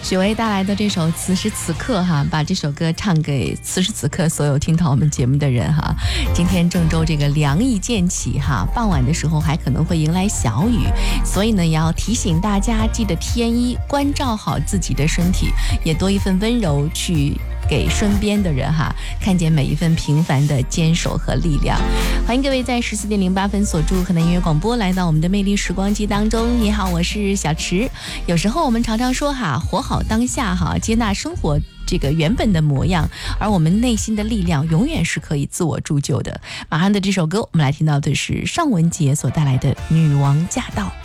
许巍带来的这首《此时此刻》哈，把这首歌唱给此时此刻所有听到我们节目的人哈。今天郑州这个凉意渐起哈，傍晚的时候还可能会迎来小雨，所以呢，也要提醒大家记得添衣，关照好自己的身体，也多一份温柔去给身边的人哈，看见每一份平凡的坚守和力量。欢迎各位在14:08锁住河南音乐广播，来到我们的魅力时光机当中。你好，我是小池。有时候我们常常说哈，活好当下哈，接纳生活这个原本的模样，而我们内心的力量永远是可以自我铸就的。马上的这首歌，我们来听到的是尚雯婕所带来的《女王驾到》。